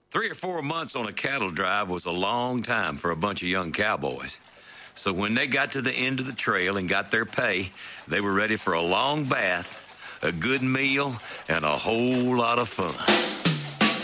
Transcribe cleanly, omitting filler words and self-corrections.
3 or 4 months on a cattle drive was a long time for a bunch of young cowboys. So when they got to the end of the trail and got their pay, they were ready for a long bath, a good meal, and a whole lot of fun.